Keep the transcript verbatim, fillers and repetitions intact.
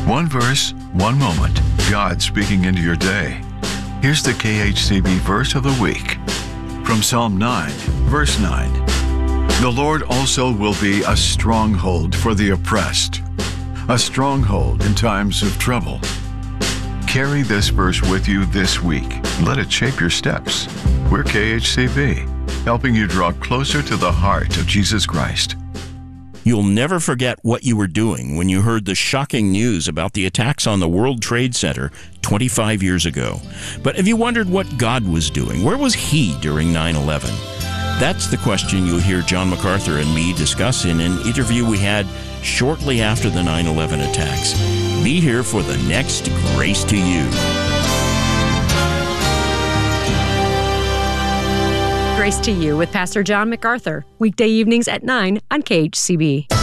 One verse, one moment, God speaking into your day. Here's the K H C B verse of the week. From Psalm nine, verse nine. The Lord also will be a stronghold for the oppressed, a stronghold in times of trouble. Carry this verse with you this week. Let it shape your steps. We're K H C B, helping you draw closer to the heart of Jesus Christ. You'll never forget what you were doing when you heard the shocking news about the attacks on the World Trade Center twenty-five years ago. But have you wondered what God was doing? Where was He during nine eleven? That's the question you'll hear John MacArthur and me discuss in an interview we had shortly after the nine eleven attacks. Be here for the next Grace to You. Grace to You with Pastor John MacArthur, weekday evenings at nine on K H C B.